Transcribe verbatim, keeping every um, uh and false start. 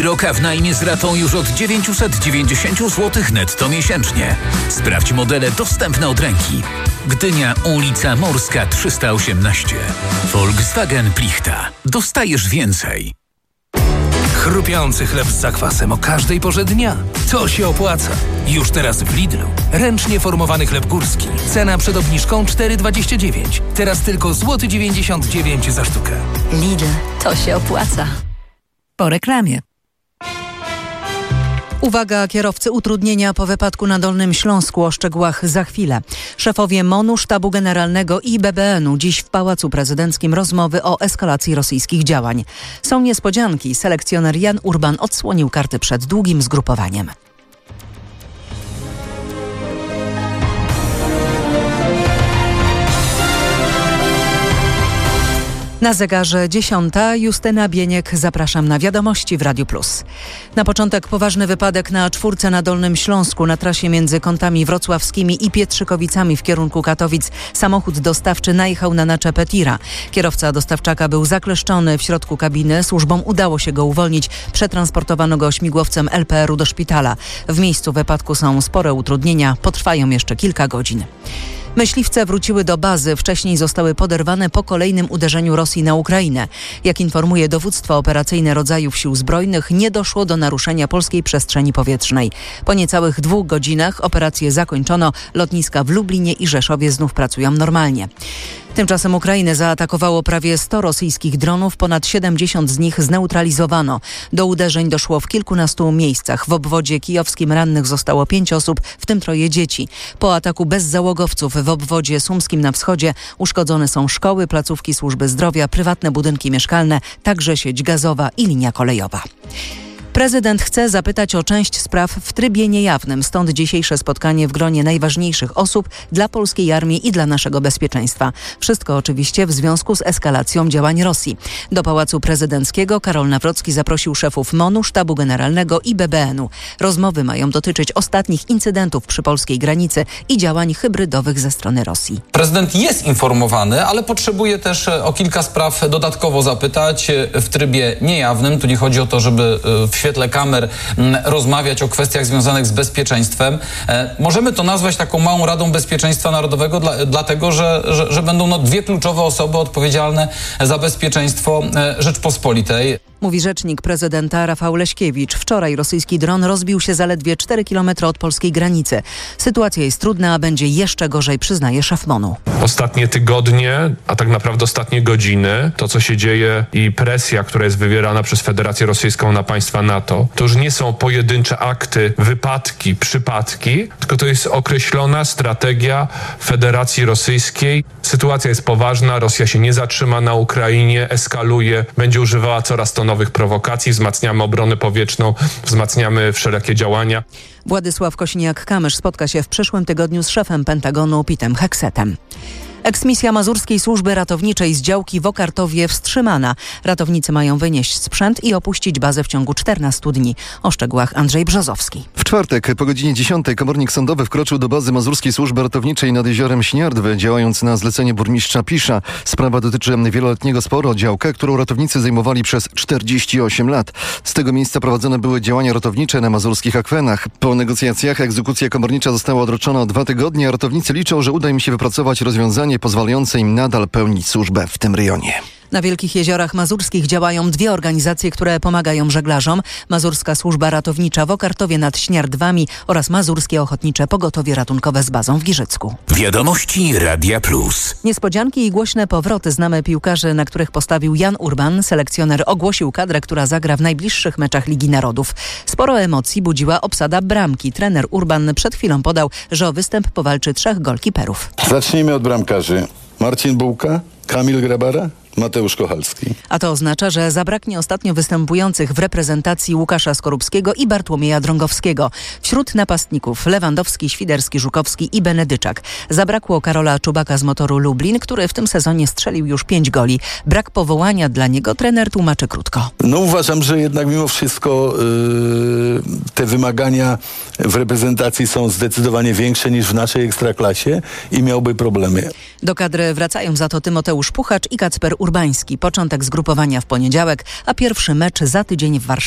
Roka w najmie z ratą już od dziewięćset dziewięćdziesiąt złotych netto miesięcznie. Sprawdź modele dostępne od ręki. Gdynia, ulica Morska trzysta osiemnaście. Volkswagen Plichta. Dostajesz więcej. Chrupiący chleb z zakwasem o każdej porze dnia. To się opłaca. Już teraz w Lidlu. Ręcznie formowany chleb górski. Cena przed obniżką cztery dwadzieścia dziewięć. Teraz tylko złoty dziewięćdziesiąt dziewięć za sztukę. Lidl. To się opłaca. Po reklamie. Uwaga, kierowcy, utrudnienia po wypadku na Dolnym Śląsku, o szczegółach za chwilę. Szefowie MON-u, Sztabu Generalnego i B B N u dziś w Pałacu Prezydenckim rozmowy o eskalacji rosyjskich działań. Są niespodzianki. Selekcjoner Jan Urban odsłonił karty przed długim zgrupowaniem. Na zegarze dziesiąta. Justyna Bieniek. Zapraszam na wiadomości w Radiu Plus. Na początek poważny wypadek na czwórce na Dolnym Śląsku na trasie między Kątami Wrocławskimi i Pietrzykowicami w kierunku Katowic. Samochód dostawczy najechał na naczepę tira. Kierowca dostawczaka był zakleszczony w środku kabiny. Służbom udało się go uwolnić. Przetransportowano go śmigłowcem L P R u do szpitala. W miejscu wypadku są spore utrudnienia. Potrwają jeszcze kilka godzin. Myśliwce wróciły do bazy. Wcześniej zostały poderwane po kolejnym uderzeniu Rosji na Ukrainę. Jak informuje dowództwo operacyjne rodzajów sił zbrojnych, nie doszło do naruszenia polskiej przestrzeni powietrznej. Po niecałych dwóch godzinach operację zakończono. Lotniska w Lublinie i Rzeszowie znów pracują normalnie. Tymczasem Ukrainę zaatakowało prawie sto rosyjskich dronów, ponad siedemdziesiąt z nich zneutralizowano. Do uderzeń doszło w kilkunastu miejscach. W obwodzie kijowskim rannych zostało pięć osób, w tym troje dzieci. Po ataku bezzałogowców w obwodzie sumskim na wschodzie uszkodzone są szkoły, placówki służby zdrowia, prywatne budynki mieszkalne, także sieć gazowa i linia kolejowa. Prezydent chce zapytać o część spraw w trybie niejawnym, stąd dzisiejsze spotkanie w gronie najważniejszych osób dla polskiej armii i dla naszego bezpieczeństwa. Wszystko oczywiście w związku z eskalacją działań Rosji. Do Pałacu Prezydenckiego Karol Nawrocki zaprosił szefów MON-u, Sztabu Generalnego i B B N u. Rozmowy mają dotyczyć ostatnich incydentów przy polskiej granicy i działań hybrydowych ze strony Rosji. Prezydent jest informowany, ale potrzebuje też o kilka spraw dodatkowo zapytać w trybie niejawnym. Tu nie chodzi o to, żeby w świetle kamer rozmawiać o kwestiach związanych z bezpieczeństwem. Możemy to nazwać taką małą Radą Bezpieczeństwa Narodowego, dla, dlatego że, że, że będą no dwie kluczowe osoby odpowiedzialne za bezpieczeństwo Rzeczpospolitej. Mówi rzecznik prezydenta Rafał Leśkiewicz. Wczoraj rosyjski dron rozbił się zaledwie cztery kilometry od polskiej granicy. Sytuacja jest trudna, a będzie jeszcze gorzej, przyznaje szef MON-u. Ostatnie tygodnie, a tak naprawdę ostatnie godziny, to co się dzieje i presja, która jest wywierana przez Federację Rosyjską na państwa NATO, to już nie są pojedyncze akty, wypadki, przypadki, tylko to jest określona strategia Federacji Rosyjskiej. Sytuacja jest poważna, Rosja się nie zatrzyma na Ukrainie, eskaluje, będzie używała coraz to nowych prowokacji, wzmacniamy obronę powietrzną, wzmacniamy wszelakie działania. Władysław Kosiniak-Kamysz spotka się w przyszłym tygodniu z szefem Pentagonu Petem Heksetem. Eksmisja Mazurskiej Służby Ratowniczej z działki w Okartowie wstrzymana. Ratownicy mają wynieść sprzęt i opuścić bazę w ciągu czternastu dni. O szczegółach Andrzej Brzozowski. W czwartek po godzinie dziesiątej komornik sądowy wkroczył do bazy Mazurskiej Służby Ratowniczej nad jeziorem Śniardwy, działając na zlecenie burmistrza Pisza. Sprawa dotyczy wieloletniego sporu o działkę, którą ratownicy zajmowali przez czterdzieści osiem lat. Z tego miejsca prowadzone były działania ratownicze na mazurskich akwenach. Po negocjacjach egzekucja komornicza została odroczona o dwa tygodnie, a ratownicy liczą, że uda im się wypracować rozwiązanie pozwalające im nadal pełnić służbę w tym rejonie. Na Wielkich Jeziorach Mazurskich działają dwie organizacje, które pomagają żeglarzom. Mazurska Służba Ratownicza w Okartowie nad Śniardwami oraz Mazurskie Ochotnicze Pogotowie Ratunkowe z bazą w Giżycku. Wiadomości Radia Plus. Niespodzianki i głośne powroty. Znamy piłkarzy, na których postawił Jan Urban. Selekcjoner ogłosił kadrę, która zagra w najbliższych meczach Ligi Narodów. Sporo emocji budziła obsada bramki. Trener Urban przed chwilą podał, że o występ powalczy trzech golkiperów. Zacznijmy od bramkarzy. Marcin Bułka, Kamil Grabara, Mateusz Kochalski. A to oznacza, że zabraknie ostatnio występujących w reprezentacji Łukasza Skorupskiego i Bartłomieja Drągowskiego. Wśród napastników Lewandowski, Świderski, Żukowski i Benedyczak. Zabrakło Karola Czubaka z Motoru Lublin, który w tym sezonie strzelił już pięć goli. Brak powołania dla niego trener tłumaczy krótko. No uważam, że jednak mimo wszystko yy, te wymagania w reprezentacji są zdecydowanie większe niż w naszej ekstraklasie i miałby problemy. Do kadry wracają za to Tymoteusz Puchacz i Kacper Urbański. Początek zgrupowania w poniedziałek, a pierwszy mecz za tydzień w Warszawie.